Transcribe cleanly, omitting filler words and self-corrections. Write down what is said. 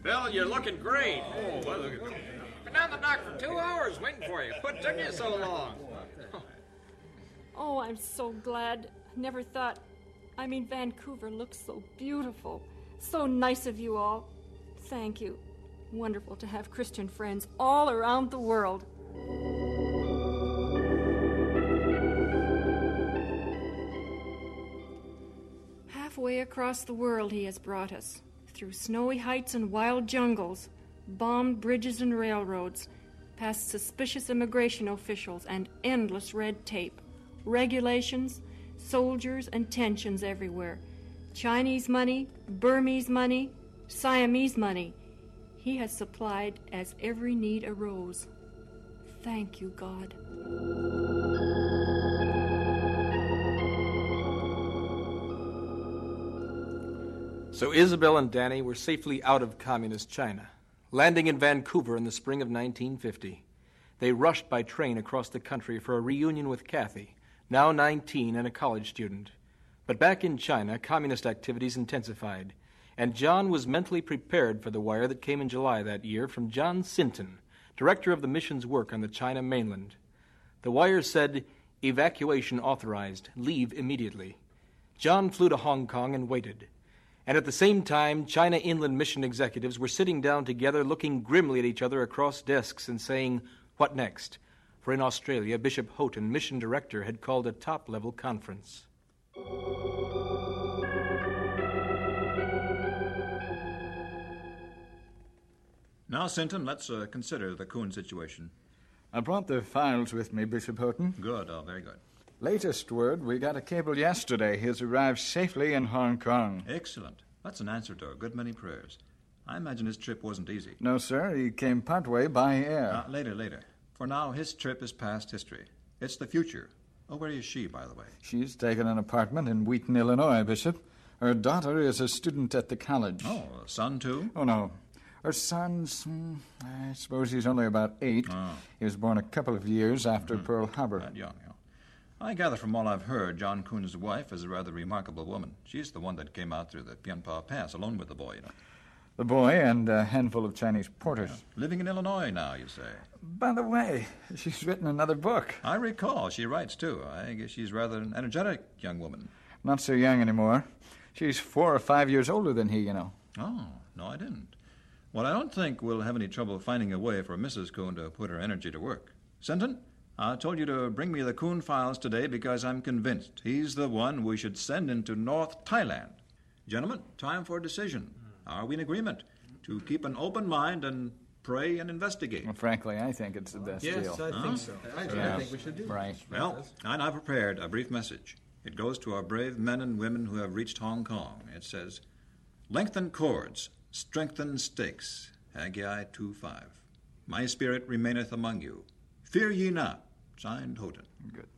Bill, you're looking great. Oh, well, look at that. Been down the dock for 2 hours waiting for you. What took you so long? Oh, I'm so glad. Never thought... Vancouver looks so beautiful. So nice of you all. Thank you. Wonderful to have Christian friends all around the world. Halfway across the world he has brought us, through snowy heights and wild jungles, bombed bridges and railroads, past suspicious immigration officials and endless red tape, regulations, soldiers and tensions everywhere. Chinese money, Burmese money, Siamese money. He has supplied as every need arose. Thank you, God. So Isabel and Danny were safely out of communist China, landing in Vancouver in the spring of 1950. They rushed by train across the country for a reunion with Kathy, now 19 and a college student. But back in China, communist activities intensified, and John was mentally prepared for the wire that came in July that year from John Sinton, director of the mission's work on the China mainland. The wire said, "Evacuation authorized. Leave immediately." John flew to Hong Kong and waited. And at the same time, China Inland Mission executives were sitting down together, looking grimly at each other across desks and saying, "What next?" For in Australia, Bishop Houghton, mission director, had called a top-level conference. Now, Sinton, let's consider the Kuhn situation. I brought the files with me, Bishop Houghton. Good, very good. Latest word, we got a cable yesterday. He has arrived safely in Hong Kong. Excellent. That's an answer to a good many prayers. I imagine his trip wasn't easy. No, sir. He came partway by air. Later. For now, his trip is past history. It's the future. Oh, where is she, by the way? She's taken an apartment in Wheaton, Illinois, Bishop. Her daughter is a student at the college. Oh, a son, too? Oh, no. Her son's, I suppose he's only about 8. Oh. He was born a couple of years after Pearl Harbor. That young. I gather from all I've heard, John Kuhn's wife is a rather remarkable woman. She's the one that came out through the Pianpa Pass alone with the boy, The boy and a handful of Chinese porters. Yeah. Living in Illinois now, you say? By the way, she's written another book. I recall. She writes, too. I guess she's rather an energetic young woman. Not so young anymore. She's 4 or 5 years older than he, Oh, no, I didn't. Well, I don't think we'll have any trouble finding a way for Mrs. Kuhn to put her energy to work. Sinton, I told you to bring me the Kuhn files today because I'm convinced he's the one we should send into North Thailand. Gentlemen, time for a decision. Are we in agreement to keep an open mind and pray and investigate? Well, frankly, I think it's the best deal. Yes, I think so. I think we should do it. Right. Well, I now prepared a brief message. It goes to our brave men and women who have reached Hong Kong. It says, "Lengthen cords, strengthen stakes." Haggai 2:5. "My spirit remaineth among you. Fear ye not." Signed, Houghton. Good.